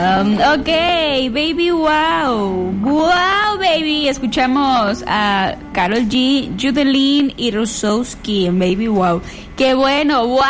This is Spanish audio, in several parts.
Ok, baby, wow, baby. Escuchamos a Karol G, Judelin y Rusowski en Baby Wow. ¡Qué bueno! ¡Wow!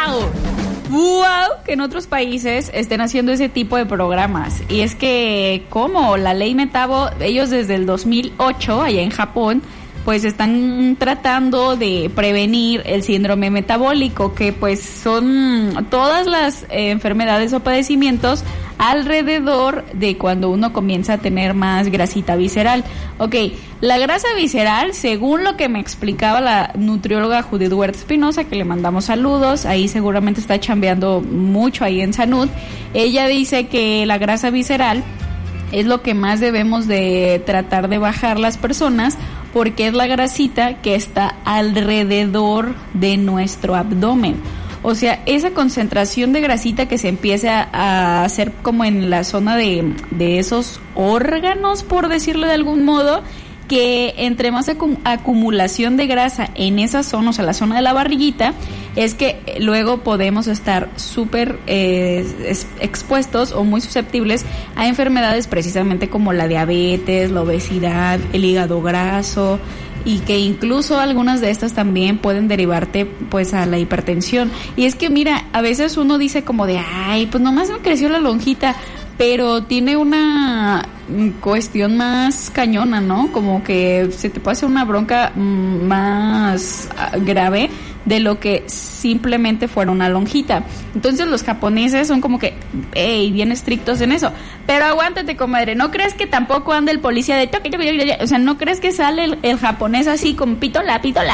Que en otros países estén haciendo ese tipo de programas. Y es que, como la ley Metabo, ellos desde el 2008, allá en Japón, pues están tratando de prevenir el síndrome metabólico, que pues son todas las enfermedades o padecimientos alrededor de cuando uno comienza a tener más grasita visceral. Ok, la grasa visceral, según lo que me explicaba la nutrióloga Judith Huerta Espinosa, que le mandamos saludos, ahí seguramente está chambeando mucho ahí en Sanud, ella dice que la grasa visceral es lo que más debemos de tratar de bajar las personas, porque es la grasita que está alrededor de nuestro abdomen. O sea, esa concentración de grasita que se empieza a hacer como en la zona de esos órganos, por decirlo de algún modo, que entre más acumulación de grasa en esa zona, o sea, la zona de la barriguita, es que luego podemos estar súper expuestos o muy susceptibles a enfermedades precisamente como la diabetes, la obesidad, el hígado graso, y que incluso algunas de estas también pueden derivarte pues a la hipertensión. Y es que mira, a veces uno dice como de, ay, pues nomás me creció la lonjita, pero tiene una cuestión más cañona, ¿no? Como que se te puede hacer una bronca más grave de lo que simplemente fuera una lonjita. Entonces los japoneses son como que, bien estrictos en eso. Pero aguántate, comadre, ¿no crees que tampoco anda el policía de toque? O sea, ¿no crees que sale el japonés así con pitola?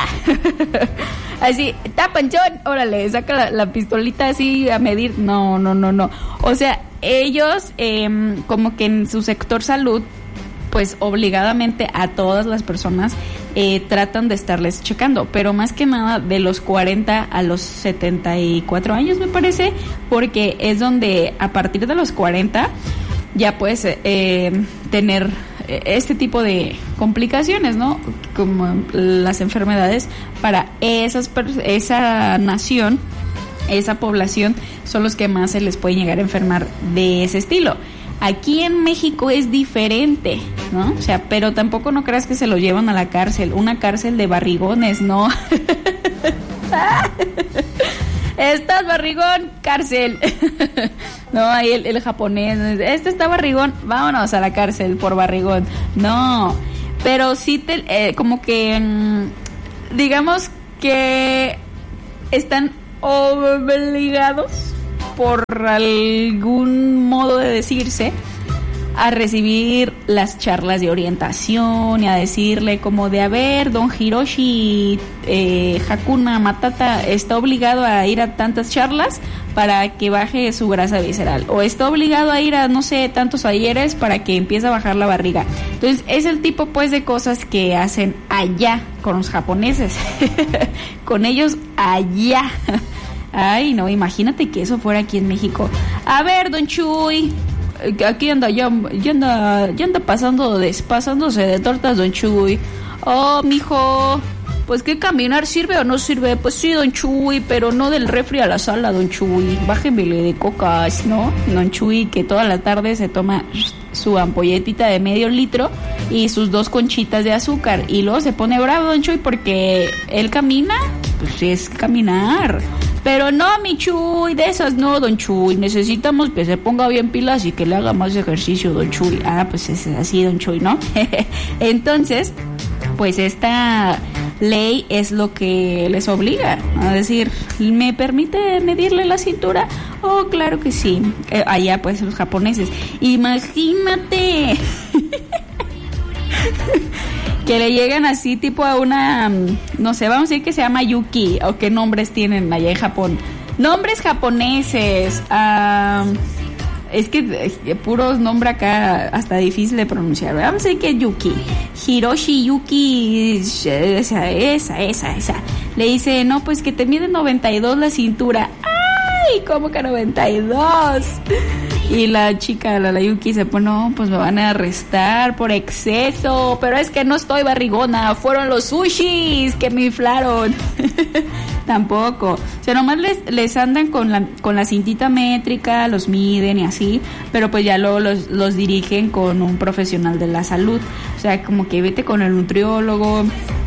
Así, tapanchón, órale, saca la pistolita así a medir. No. O sea, ellos como que en su sector salud, pues obligadamente a todas las personas tratan de estarles checando, pero más que nada de los 40 a los 74 años me parece, porque es donde a partir de los 40 ya puedes tener este tipo de complicaciones, ¿no? Como las enfermedades para esa nación, esa población, son los que más se les puede llegar a enfermar de ese estilo. Aquí en México es diferente, ¿no? O sea, pero tampoco no creas que se lo llevan a la cárcel, una cárcel de barrigones, ¿no? Estás barrigón, cárcel. No, ahí el japonés, este está barrigón, vámonos a la cárcel por barrigón. No, pero sí como que digamos que están obligados, por algún modo de decirse, a recibir las charlas de orientación y a decirle como de, a ver, don Hiroshi Hakuna Matata está obligado a ir a tantas charlas para que baje su grasa visceral, o está obligado a ir a, no sé, tantos talleres para que empiece a bajar la barriga. Entonces es el tipo pues de cosas que hacen allá con los japoneses. Con ellos allá. Ay, no, imagínate que eso fuera aquí en México. A ver, don Chuy, aquí anda, ya anda pasándose de tortas, don Chuy. Oh, mijo, pues ¿qué caminar sirve o no sirve? Pues sí, don Chuy, pero no del refri a la sala, don Chuy. Bájemele de cocas, ¿no? Don Chuy, que toda la tarde se toma su ampolletita de medio litro y sus 2 conchitas de azúcar. Y luego se pone bravo, don Chuy, porque él camina, pues es caminar. Pero no, mi Chuy, de esas no, don Chuy. Necesitamos que se ponga bien pilas y que le haga más ejercicio, don Chuy. Ah, pues es así, don Chuy, ¿no? Entonces, pues esta ley es lo que les obliga a decir, ¿me permite medirle la cintura? Oh, claro que sí. Allá, pues, los japoneses. Imagínate que le llegan así tipo a una, no sé, vamos a decir que se llama Yuki, o qué nombres tienen allá en Japón. Nombres japoneses, es que puros nombres acá hasta difícil de pronunciar. Vamos a decir que Yuki, Hiroshi Yuki, esa. Le dice, no, pues que te mide 92 la cintura. ¡Ay! ¿Cómo que 92? Y la chica, la Yuki, se pone, no, pues me van a arrestar por exceso, pero es que no estoy barrigona, fueron los sushis que me inflaron. Tampoco, o sea, nomás les andan con la cintita métrica, los miden y así, pero pues ya luego los dirigen con un profesional de la salud, o sea, como que vete con el nutriólogo,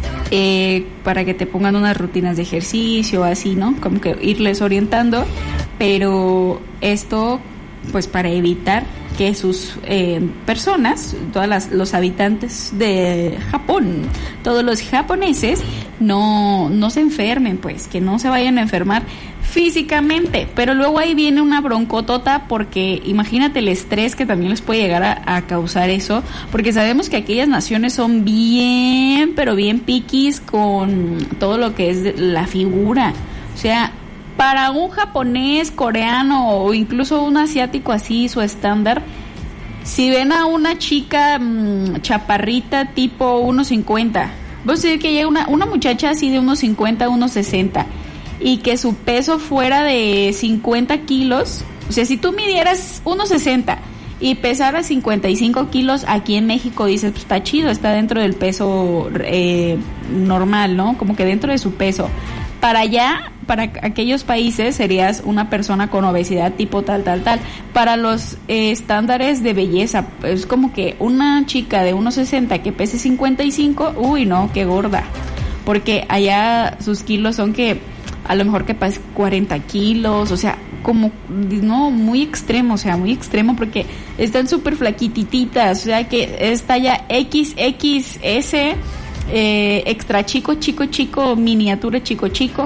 para que te pongan unas rutinas de ejercicio, así, ¿no? Como que irles orientando, pero esto pues para evitar que sus personas, los habitantes de Japón, todos los japoneses no se enfermen, pues, que no se vayan a enfermar físicamente. Pero luego ahí viene una broncotota, porque imagínate el estrés que también les puede llegar a causar eso, porque sabemos que aquellas naciones son bien, pero bien piquis con todo lo que es la figura, o sea, para un japonés, coreano o incluso un asiático así, su estándar, si ven a una chica chaparrita tipo 1.50, vamos a decir que llega una muchacha así de 1.50, 1.60 y que su peso fuera de 50 kilos, o sea, si tú midieras 1.60 y pesaras 55 kilos, aquí en México dices, pues está chido, está dentro del peso normal, ¿no? Como que dentro de su peso. Para allá, para aquellos países, serías una persona con obesidad tipo tal. Para los estándares de belleza, es como que una chica de 1.60 que pese 55, uy, no, qué gorda. Porque allá sus kilos son que a lo mejor que pase 40 kilos, o sea, como, no, muy extremo, o sea, muy extremo, porque están súper flaquititas, o sea, que es talla XXS, extra chico, miniatura chico.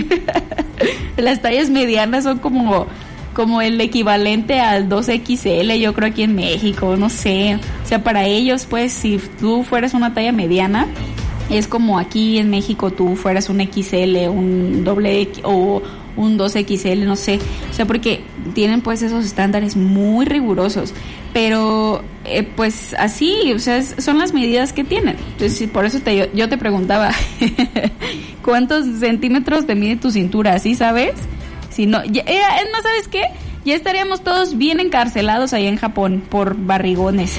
Las tallas medianas son como el equivalente al 2XL, yo creo, aquí en México, no sé. O sea, para ellos, pues, si tú fueras una talla mediana, es como aquí en México tú fueras un XL, un doble X o un 2XL, no sé. O sea, porque tienen pues esos estándares muy rigurosos. Pero pues así, o sea, son las medidas que tienen. Entonces, por eso yo te preguntaba ¿cuántos centímetros te mide tu cintura? ¿Sí sabes? Si no, es más, ¿sabes qué? Ya estaríamos todos bien encarcelados ahí en Japón por barrigones.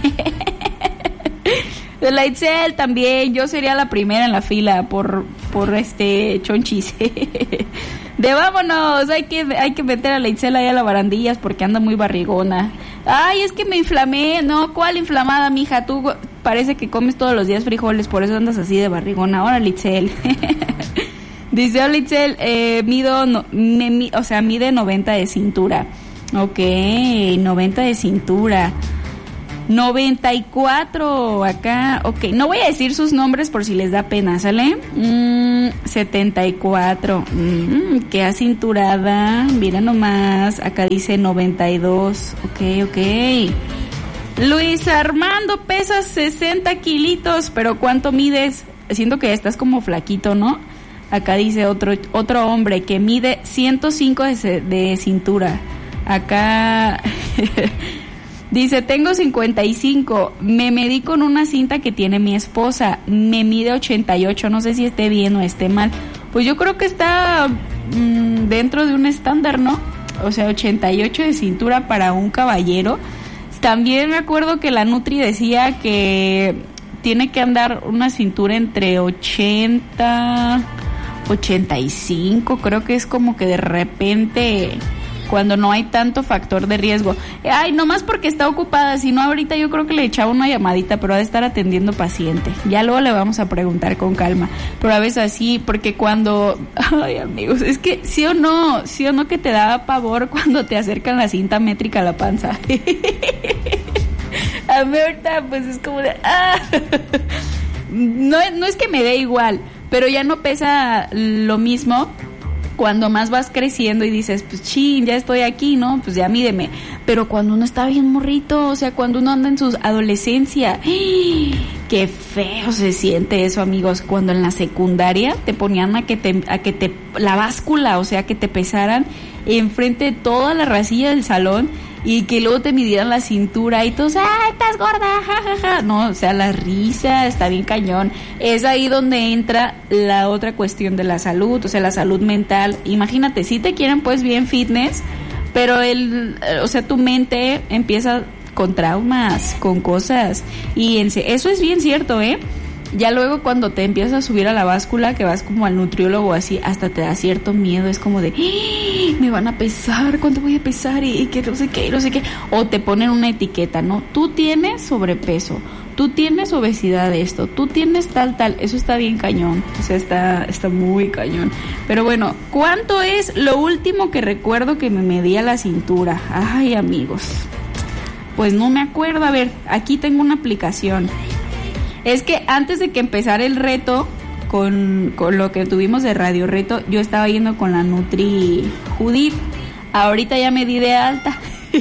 De la Itzel también, yo sería la primera en la fila por chonchis. De vámonos, hay que meter a la Itzel ahí a las barandillas porque anda muy barrigona. Ay, es que me inflamé. No, ¿cuál inflamada, mija? Tú parece que comes todos los días frijoles, por eso andas así de barrigona. Ahora, Itzel. Dice, hola, Itzel, mide 90 de cintura. Ok, 90 de cintura. 94 acá, ok, no voy a decir sus nombres por si les da pena, ¿sale? 74, qué acinturada, mira nomás, acá dice 92, ok. Luis Armando, pesas 60 kilitos, pero ¿cuánto mides? Siento que estás como flaquito, ¿no? Acá dice otro hombre que mide 105 de cintura, acá... Dice, tengo 55, me medí con una cinta que tiene mi esposa, me mide 88, no sé si esté bien o esté mal. Pues yo creo que está dentro de un estándar, ¿no? O sea, 88 de cintura para un caballero. También me acuerdo que la Nutri decía que tiene que andar una cintura entre 80, 85, creo que es como que de repente... cuando no hay tanto factor de riesgo. Ay, nomás porque está ocupada, si no ahorita yo creo que le echaba una llamadita, pero ha de estar atendiendo paciente. Ya luego le vamos a preguntar con calma. Pero a veces así, porque cuando... Ay, amigos, es que sí o no que te da pavor cuando te acercan la cinta métrica a la panza. A mí ahorita pues es como de... No es que me dé igual, pero ya no pesa lo mismo cuando más vas creciendo y dices, pues chin, ya estoy aquí, ¿no? Pues ya mídeme. Pero cuando uno está bien morrito, o sea, cuando uno anda en su adolescencia, qué feo se siente eso, amigos. Cuando en la secundaria te ponían a que te la báscula, o sea, que te pesaran enfrente de toda la racilla del salón y que luego te midieran la cintura y todos, ¡ay, estás gorda! ¡Ja! No, o sea, la risa está bien cañón. Es ahí donde entra la otra cuestión de la salud, o sea, la salud mental. Imagínate, si te quieren pues bien fitness, pero o sea, tu mente empieza con traumas, con cosas, y eso es bien cierto, ya luego cuando te empiezas a subir a la báscula, que vas como al nutriólogo así, hasta te da cierto miedo, es como de, me van a pesar, ¿cuánto voy a pesar? Y que no sé qué, o te ponen una etiqueta, ¿no? Tú tienes sobrepeso, tú tienes obesidad de esto, tú tienes tal, eso está bien cañón, o sea, está muy cañón. Pero bueno, ¿cuánto es lo último que recuerdo que me medía la cintura? Ay, amigos, pues no me acuerdo, a ver, aquí tengo una aplicación. Es que antes de que empezara el reto, con lo que tuvimos de Radio Reto, yo estaba yendo con la Nutri Judith. Ahorita ya me di de alta.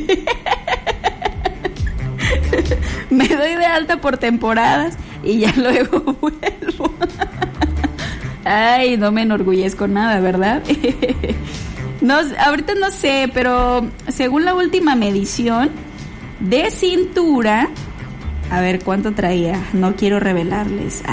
Me doy de alta por temporadas y ya luego vuelvo. Ay, no me enorgullezco nada, ¿verdad? No, ahorita no sé, pero según la última medición de cintura, a ver cuánto traía, no quiero revelarles.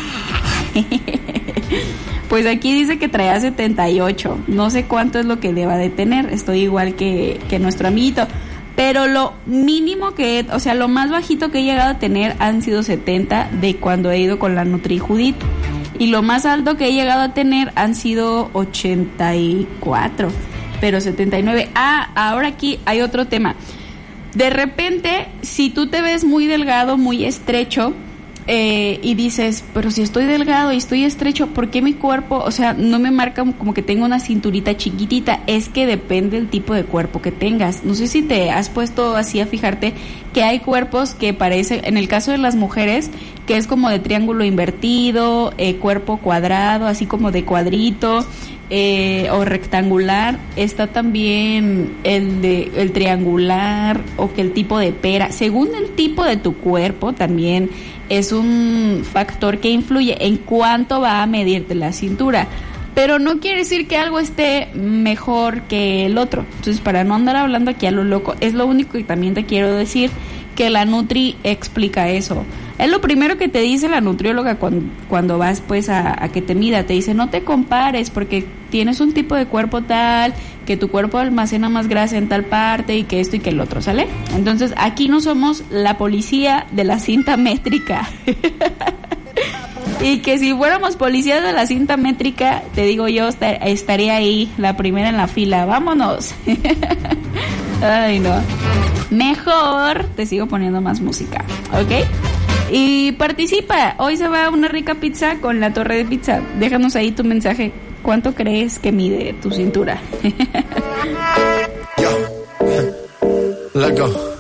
Pues aquí dice que traía 78, no sé cuánto es lo que deba de tener, estoy igual que nuestro amiguito, pero lo mínimo o sea, lo más bajito que he llegado a tener han sido 70 de cuando he ido con la Nutri Judith, y lo más alto que he llegado a tener han sido 84, pero 79. Ahora aquí hay otro tema. De repente, si tú te ves muy delgado, muy estrecho, y dices, pero si estoy delgado y estoy estrecho, ¿por qué mi cuerpo, o sea, no me marca como que tengo una cinturita chiquitita? Es que depende del tipo de cuerpo que tengas. No sé si te has puesto así a fijarte que hay cuerpos que parecen, en el caso de las mujeres, que es como de triángulo invertido, cuerpo cuadrado, así como de cuadrito, o rectangular. Está también el triangular, o que el tipo de pera. Según el tipo de tu cuerpo también es un factor que influye en cuánto va a medirte la cintura, pero no quiere decir que algo esté mejor que el otro. Entonces, para no andar hablando aquí a lo loco, es lo único que también te quiero decir, que la Nutri explica eso. Es lo primero que te dice la nutrióloga cuando vas pues a que te mida. Te dice, no te compares porque tienes un tipo de cuerpo tal, que tu cuerpo almacena más grasa en tal parte, y que esto y que el otro, ¿sale? Entonces aquí no somos la policía de la cinta métrica. Y que si fuéramos policías de la cinta métrica, te digo yo, estaría ahí, la primera en la fila. ¡Vámonos! Ay, no. Mejor te sigo poniendo más música, ¿ok? Y participa. Hoy se va una rica pizza con La Torre de Pizza. Déjanos ahí tu mensaje. ¿Cuánto crees que mide tu cintura? Yo. Let go.